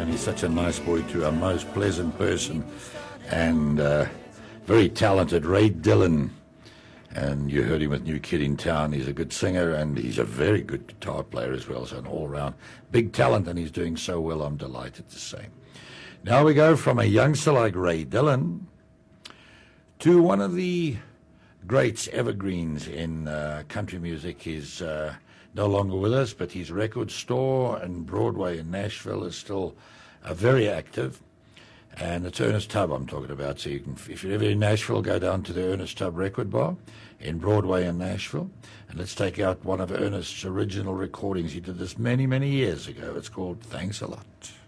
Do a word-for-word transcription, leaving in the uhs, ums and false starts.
and he's such a nice boy too, a most pleasant person, and uh, very talented, Ray Dillon. And you heard him with New Kid in Town. He's a good singer, and he's a very good guitar player as well, so an all-round big talent, and he's doing so well, I'm delighted to say. Now we go from a youngster like Ray Dillon to one of the greats, evergreens in uh, country music. He's uh, no longer with us, but his record store and Broadway in Nashville is still uh, very active. And it's Ernest Tubb I'm talking about. So you can, if you're ever in Nashville, go down to the Ernest Tubb Record Bar in Broadway in Nashville. And let's take out one of Ernest's original recordings. He did this many, many years ago. It's called Thanks a Lot.